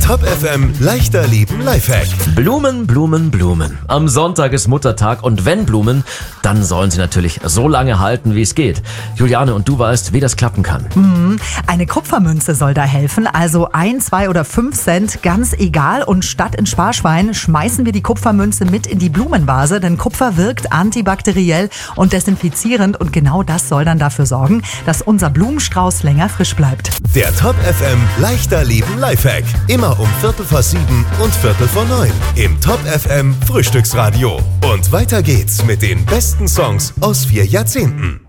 Top FM leichter Leben Lifehack. Blumen, Blumen, Blumen. Am Sonntag ist Muttertag und wenn Blumen, dann sollen sie natürlich so lange halten, wie es geht. Juliane, und du weißt, wie das klappen kann. Eine Kupfermünze soll da helfen, also 1, 2 oder 5 Cent, ganz egal. Und statt in Sparschwein schmeißen wir die Kupfermünze mit in die Blumenvase, denn Kupfer wirkt antibakteriell und desinfizierend und genau das soll dann dafür sorgen, dass unser Blumenstrauß länger frisch bleibt. Der Top FM leichter Leben Lifehack. Immer um 7:15 und 8:45 im Top FM Frühstücksradio. Und weiter geht's mit den besten Songs aus 4 Jahrzehnten.